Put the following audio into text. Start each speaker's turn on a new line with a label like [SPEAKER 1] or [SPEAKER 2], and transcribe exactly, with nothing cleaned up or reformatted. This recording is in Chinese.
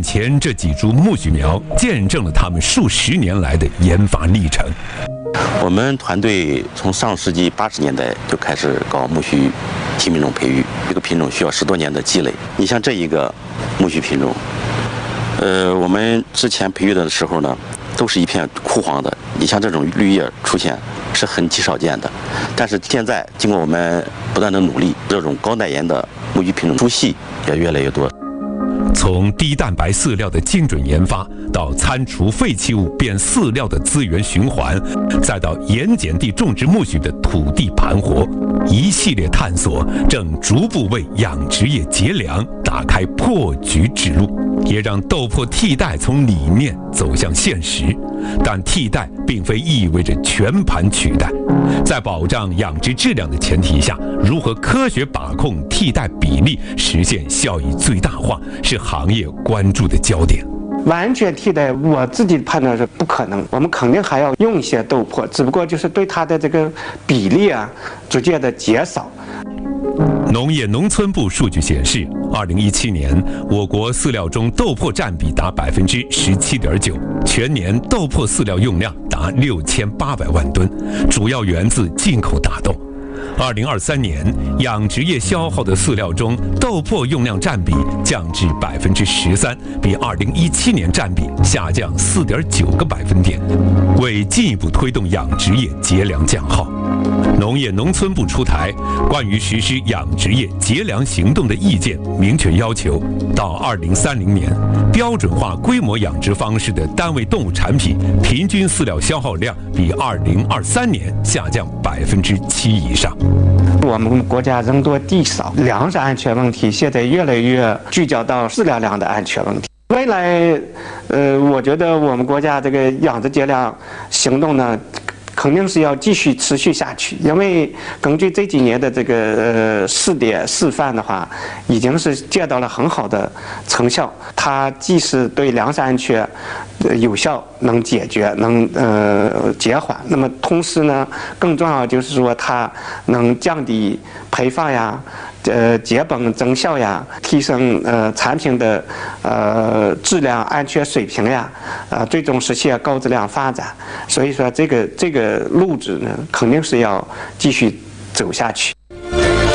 [SPEAKER 1] 眼前这几株苜蓿苗，见证了他们数十年来的研发历程。
[SPEAKER 2] 我们团队从上世纪八十年代就开始搞苜蓿新品种培育，这个品种需要十多年的积累。你像这一个苜蓿品种，呃，我们之前培育的时候呢，都是一片枯黄的。你像这种绿叶出现是很极少见的，但是现在经过我们不断的努力，这种高耐盐的苜蓿品种株系也越来越多。
[SPEAKER 1] 从低蛋白饲料的精准研发，到餐厨废弃物变饲料的资源循环，再到盐碱地种植苜蓿的土地盘活，一系列探索正逐步为养殖业节粮打开破局之路，也让豆粕替代从理念走向现实。但替代并非意味着全盘取代，在保障养殖质量的前提下，如何科学把控替代比例，实现效益最大化，是行业关注的焦点。
[SPEAKER 3] 完全替代，我自己判断是不可能，我们肯定还要用一些豆粕，只不过就是对它的这个比例啊，逐渐的减少。
[SPEAKER 1] 农业农村部数据显示，二零一七年我国饲料中豆粕占比达百分之十七点九，全年豆粕饲料用量达六千八百万吨，主要源自进口大豆。二零二三年，养殖业消耗的饲料中，豆粕用量占比降至百分之十三，比二零一七年占比下降四点九个百分点，为进一步推动养殖业节粮降耗。农业农村部出台关于实施养殖业节粮行动的意见，明确要求，到二零三零年，标准化规模养殖方式的单位动物产品平均饲料消耗量比二零二三年下降百分之七以上。
[SPEAKER 3] 我们国家人多地少，粮食安全问题现在越来越聚焦到饲料量的安全问题。未来，呃，我觉得我们国家这个养殖节粮行动呢，肯定是要继续持续下去，因为根据这几年的这个呃试点示范的话，已经是见到了很好的成效。它既是对粮食安全呃有效，能解决，能呃减缓。那么同时呢，更重要就是说它能降低排放呀。呃，节本增效呀，提升呃产品的呃质量安全水平呀，呃，最终实现高质量发展。所以说，这个这个路子呢，肯定是要继续走下去。